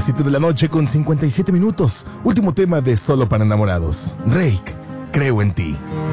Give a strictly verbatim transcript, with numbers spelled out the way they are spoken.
las siete de la noche con cincuenta y siete minutos. Último tema de Solo para Enamorados. Rake, creo en ti.